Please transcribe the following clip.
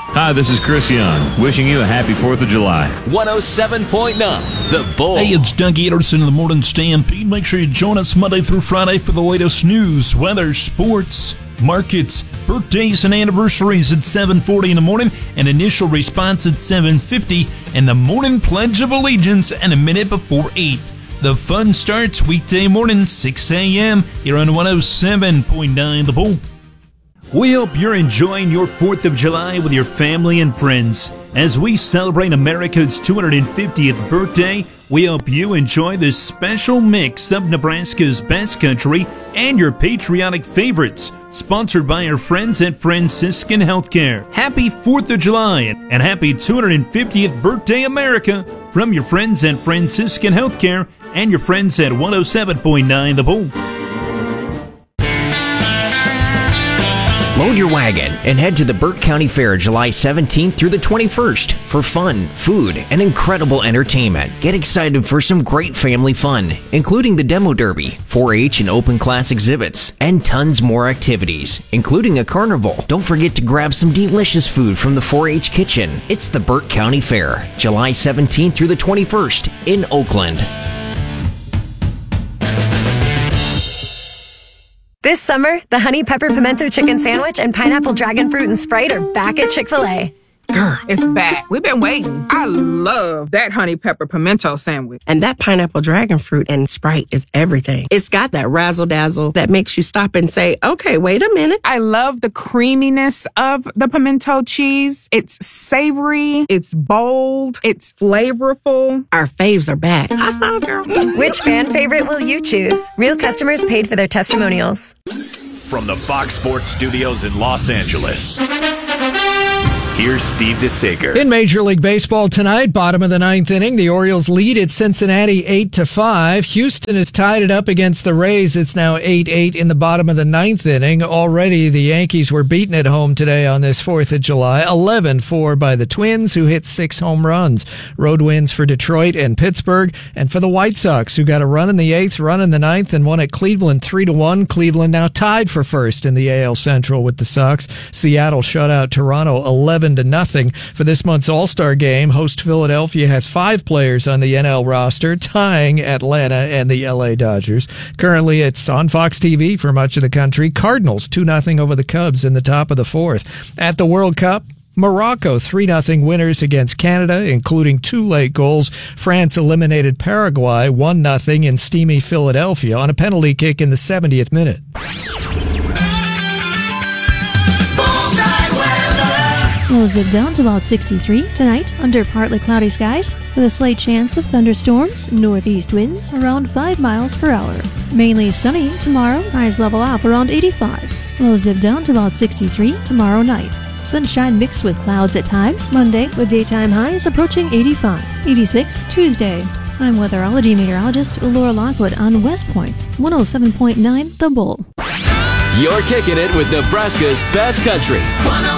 Hi, this is Chris Young, wishing you a happy 4th of July. 107.9 The Bull. Hey, it's Dougie Anderson in the Morning Stampede. Make sure you join us Monday through Friday for the latest news, weather, sports, markets, birthdays, and anniversaries at 7:40 in the morning, and initial response at 7:50, and the morning Pledge of Allegiance at a minute before 8. The fun starts weekday morning, 6 a.m. here on 107.9 The Bull. We hope you're enjoying your 4th of July with your family and friends. As we celebrate America's 250th birthday, we hope you enjoy this special mix of Nebraska's best country and your patriotic favorites, sponsored by our friends at Franciscan Healthcare. Happy 4th of July and happy 250th birthday, America, from your friends at Franciscan Healthcare and your friends at 107.9 The Bull. Load your wagon and head to the Burke County Fair July 17th through the 21st for fun, food, and incredible entertainment. Get excited for some great family fun, including the Demo Derby, 4-H and open class exhibits, and tons more activities, including a carnival. Don't forget to grab some delicious food from the 4-H kitchen. It's the Burke County Fair, July 17th through the 21st in Oakland. This summer, the Honey Pepper Pimento Chicken Sandwich and Pineapple Dragon Fruit and Sprite are back at Chick-fil-A. Girl, it's back. We've been waiting. I love that Honey Pepper Pimento Sandwich. And that Pineapple Dragon Fruit and Sprite is everything. It's got that razzle-dazzle that makes you stop and say, okay, wait a minute. I love the creaminess of the pimento cheese. It's savory. It's bold. It's flavorful. Our faves are back. I thought, girl. Which fan favorite will you choose? Real customers paid for their testimonials. From the Fox Sports Studios in Los Angeles, here's Steve DeSager. In Major League Baseball tonight, bottom of the ninth inning, the Orioles lead at Cincinnati 8-5. Houston has tied it up against the Rays. It's now 8-8 in the bottom of the ninth inning. Already the Yankees were beaten at home today on this 4th of July, 11-4 by the Twins, who hit 6 home runs. Road wins for Detroit and Pittsburgh, and for the White Sox, who got a run in the 8th, run in the 9th, and won at Cleveland 3-1. Cleveland now tied for first in the AL Central with the Sox. Seattle shut out Toronto 11-0. For this month's All-Star Game, host Philadelphia has 5 players on the NL roster, tying Atlanta and the LA Dodgers. Currently, it's on Fox TV for much of the country. Cardinals 2-0 over the Cubs in the top of the 4th. At the World Cup, Morocco 3-0 winners against Canada, including 2 late goals. France eliminated Paraguay 1-0 in steamy Philadelphia on a penalty kick in the 70th minute. Lows dip down to about 63 tonight under partly cloudy skies with a slight chance of thunderstorms, northeast winds around 5 miles per hour. Mainly sunny tomorrow, highs level off around 85. Lows dip down to about 63 tomorrow night. Sunshine mixed with clouds at times Monday with daytime highs approaching 85. 86 Tuesday. I'm weatherology meteorologist Laura Lockwood on West Point's 107.9 The Bull. You're kicking it with Nebraska's best country. 107.9